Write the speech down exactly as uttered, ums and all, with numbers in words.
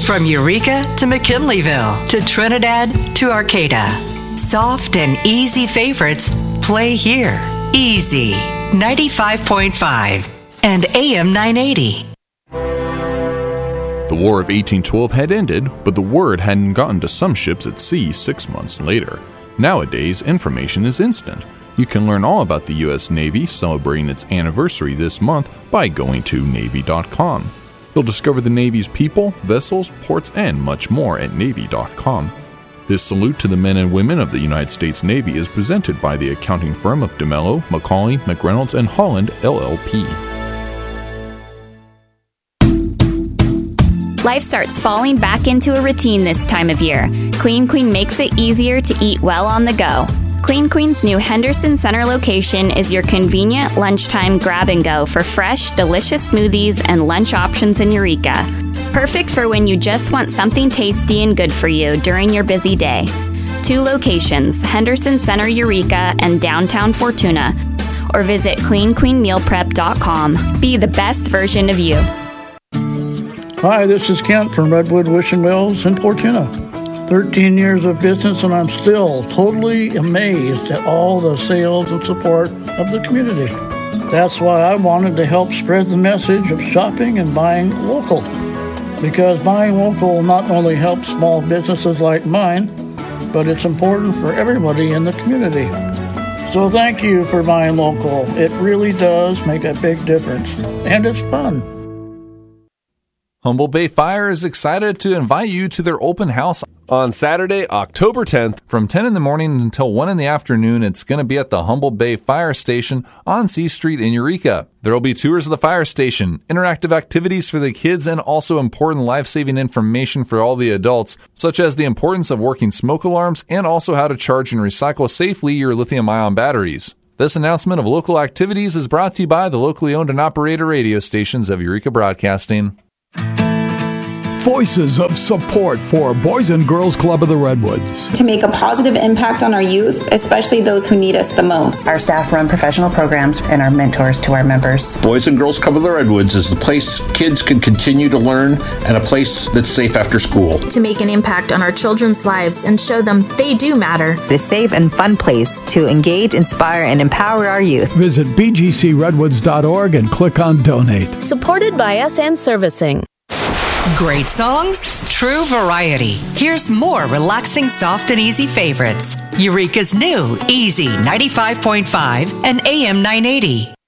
From Eureka to McKinleyville to Trinidad to Arcata. Soft and easy favorites play here. Easy. ninety-five point five and A M nine eighty. The War of eighteen twelve had ended, but the word hadn't gotten to some ships at sea six months later. Nowadays, information is instant. You can learn all about the U S Navy celebrating its anniversary this month by going to Navy dot com. You'll discover the Navy's people, vessels, ports, and much more at Navy dot com. This salute to the men and women of the United States Navy is presented by the accounting firm of DeMello, Macaulay, McReynolds, and Holland, L L P. Life starts falling back into a routine this time of year. Clean Queen makes it easier to eat well on the go. Clean Queen's new Henderson Center location is your convenient lunchtime grab-and-go for fresh, delicious smoothies and lunch options in Eureka. Perfect for when you just want something tasty and good for you during your busy day. Two locations, Henderson Center Eureka and downtown Fortuna. Or visit clean queen meal prep dot com. Be the best version of you. Hi, this is Kent from Redwood Wishing Wells in Fortuna. thirteen years of business and I'm still totally amazed at all the sales and support of the community. That's why I wanted to help spread the message of shopping and buying local. Because buying local not only helps small businesses like mine, but it's important for everybody in the community. So thank you for buying local. It really does make a big difference. And it's fun. Humboldt Bay Fire is excited to invite you to their open house on Saturday, October tenth. From ten in the morning until one in the afternoon, it's going to be at the Humboldt Bay Fire Station on C Street in Eureka. There will be tours of the fire station, interactive activities for the kids, and also important life-saving information for all the adults, such as the importance of working smoke alarms and also how to charge and recycle safely your lithium-ion batteries. This announcement of local activities is brought to you by the locally owned and operated radio stations of Eureka Broadcasting. Voices of support for Boys and Girls Club of the Redwoods. To make a positive impact on our youth, especially those who need us the most. Our staff run professional programs and are mentors to our members. Boys and Girls Club of the Redwoods is the place kids can continue to learn and a place that's safe after school. To make an impact on our children's lives and show them they do matter. A safe and fun place to engage, inspire, and empower our youth. Visit b g c redwoods dot org and click on Donate. Supported by S N Servicing. Great songs, true variety. Here's more relaxing, soft, and easy favorites. Eureka's new Easy ninety-five point five and A M nine eighty.